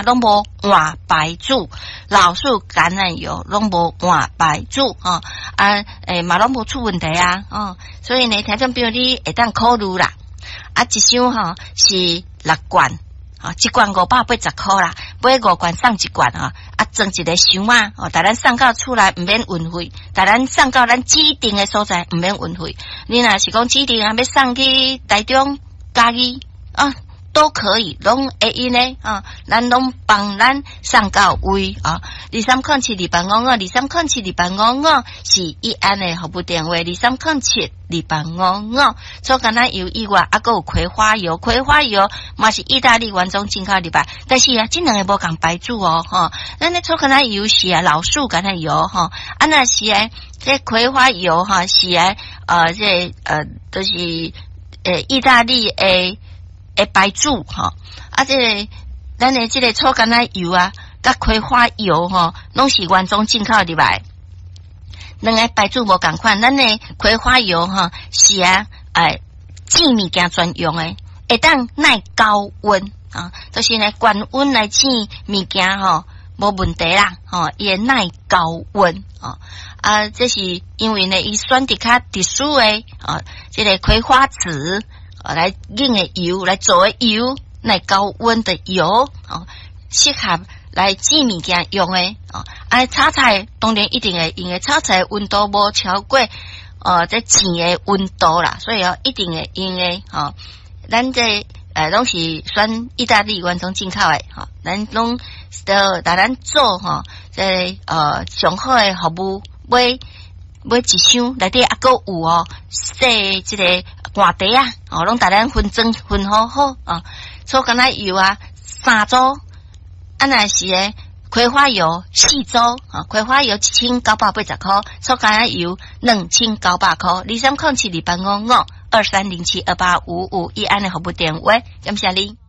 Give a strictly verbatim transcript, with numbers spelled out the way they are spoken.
拢无换白煮，老树橄榄油拢无换白煮啊啊诶嘛拢无出问题啊哦，所以呢，听众朋友你会当考虑啦。啊，一箱吼是六罐。啊，一罐五百八十块啦，买五罐送一罐啊，啊，装一个箱啊，哦，带咱送到厝内唔免运费，带咱送到咱指定的所在唔免运费。你若是讲指定啊，要送去台中、嘉义啊，都可以，拢会用呢啊，咱拢帮咱送到位啊。二三零七二八五五，二三零七二八五五是义安的服务电话，二三零七二八五五。做橄榄油以外，还佫有葵花油，葵花油嘛是意大利原装进口入来，但是啊，这两个无共白煮哦，哈。咱咧做橄榄油是啊，老树橄榄油哈，啊那是啊，这葵花油哈是啊，呃，这呃都、就是呃意大利诶诶白煮哈，啊这咱的这个做橄榄油啊。甲葵花油吼，拢是原装进口入来，两个白煮无共款。咱的葵花油吼是啊，诶，煎物件专用诶，会当耐高温啊，就是呢，高温来煎物件吼，无问题啦，吼，也耐高温啊。啊，这是因为呢，伊选择较特殊诶啊，这个葵花籽啊来用的油来做的油，耐高温的油啊，适合。来煎物件用诶，哦，啊，炒菜当然一定会用诶，炒菜温度无超过，呃，这煎诶温度啦，所以哦，一定会用诶，哦，咱这呃拢是选意大利原装进口诶，吼、哦，咱拢都带咱做吼，这呃上好诶服务，买买一箱内底还佫有哦，这这个罐底啊，哦，拢带咱分装分好好啊，做橄榄油啊，三组。啊，那是诶，葵花油四组啊，葵花油一千九百八十块，醋橄榄油两千九百块，二三零七二八五五二三零七二八五五，一安的服务电话，感谢你。